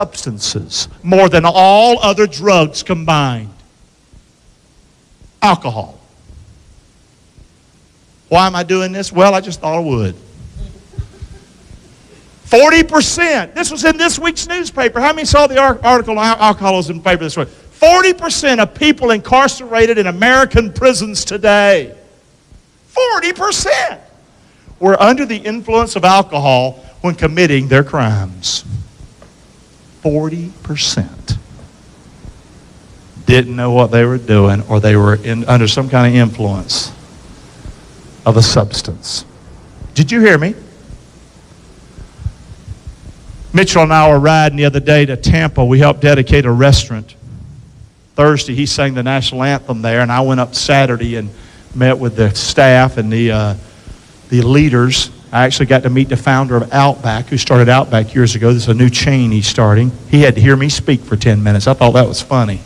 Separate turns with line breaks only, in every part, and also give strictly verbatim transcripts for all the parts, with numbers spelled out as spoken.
substances more than all other drugs combined. Alcohol. Why am I doing this? Well, I just thought I would. forty percent. This was in this week's newspaper. How many saw the article on alcoholism in the paper this week? forty percent of people incarcerated in American prisons today, forty percent, were under the influence of alcohol when committing their crimes. forty percent didn't know what they were doing, or they were in, under some kind of influence of a substance. Did you hear me? Mitchell and I were riding the other day to Tampa. We helped dedicate a restaurant. Thursday, he sang the national anthem there, and I went up Saturday and met with the staff and the uh, the leaders. I actually got to meet the founder of Outback, who started Outback years ago. This is a new chain he's starting. He had to hear me speak for ten minutes. I thought that was funny.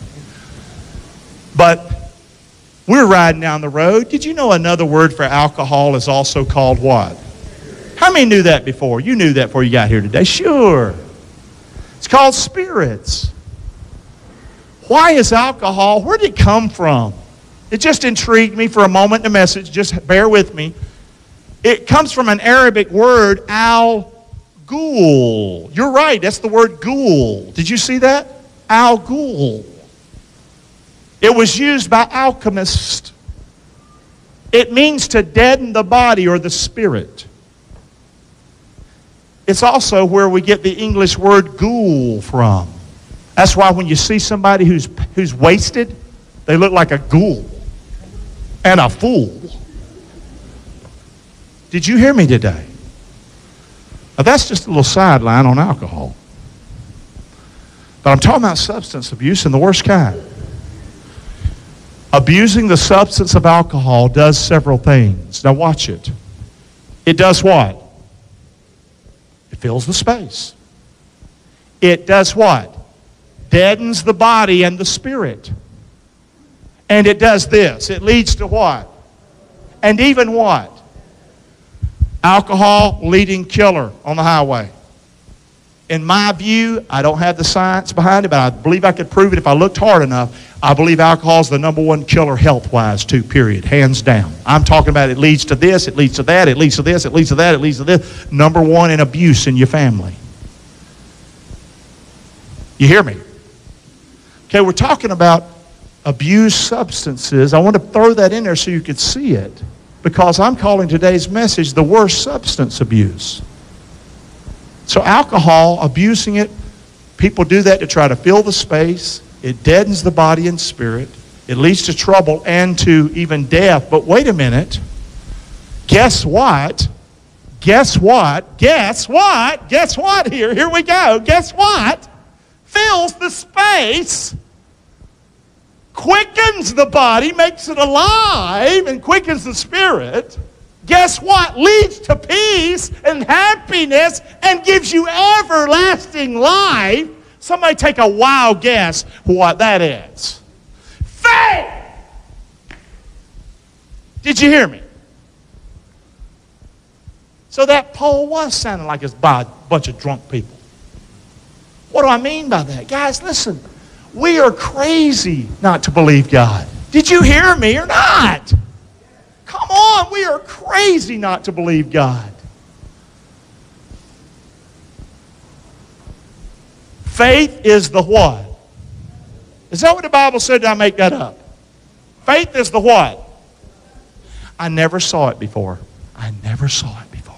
But we're riding down the road. Did you know another word for alcohol is also called what? How many knew that before? You knew that before you got here today. Sure. It's called spirits. Why is alcohol? Where did it come from? It just intrigued me for a moment in the message. Just bear with me. It comes from an Arabic word, al-ghul. You're right, that's the word ghul. Did you see that? Al-ghul. It was used by alchemists. It means to deaden the body or the spirit. It's also where we get the English word ghoul from. That's why when you see somebody who's who's wasted, they look like a ghoul and a fool. Did you hear me today? Now that's just a little sideline on alcohol. But I'm talking about substance abuse and the worst kind. Abusing the substance of alcohol does several things. Now watch it. It does what? It fills the space. It does what? Deadens the body and the spirit. And it does this. It leads to what? And even what? Alcohol, leading killer on the highway. In my view, I don't have the science behind it, but I believe I could prove it if I looked hard enough. I believe alcohol is the number one killer health-wise, too, period. Hands down. I'm talking about it leads to this, it leads to that, it leads to this, it leads to that, it leads to this. Number one in abuse in your family. You hear me? Okay, we're talking about abused substances. I want to throw that in there so you could see it, because I'm calling today's message the worst substance abuse. So alcohol, abusing it, people do that to try to fill the space. It deadens the body and spirit. It leads to trouble and to even death. But wait a minute. Guess what? Guess what? Guess what? Guess what here? Here we go. Guess what? Fills the space, quickens the body, makes it alive, and quickens the spirit. Guess what? Leads to peace and happiness and gives you everlasting life. Somebody take a wild guess what that is. Faith! Did you hear me? So that poll was sounding like it's by a bunch of drunk people. What do I mean by that? Guys, listen. We are crazy not to believe God. Did you hear me or not? Come on, we are crazy not to believe God. Faith is the what? Is that what the Bible said? Did I make that up? Faith is the what? I never saw it before. I never saw it before.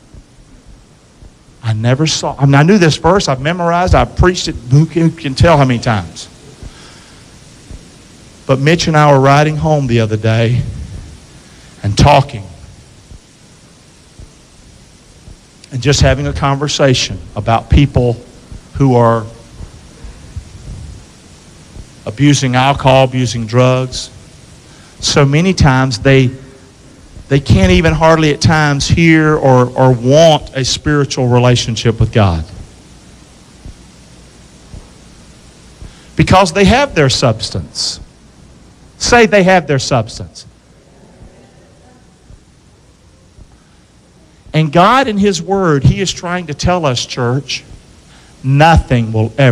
I never saw, I mean, I knew this verse, I've memorized, I've preached it, who can, who can tell how many times? But Mitch and I were riding home the other day and talking and just having a conversation about people who are abusing alcohol, abusing drugs. So many times they they can't even hardly at times hear or, or want a spiritual relationship with God. Because they have their substance. Say they have their substance. And God in His Word, He is trying to tell us, church, nothing will ever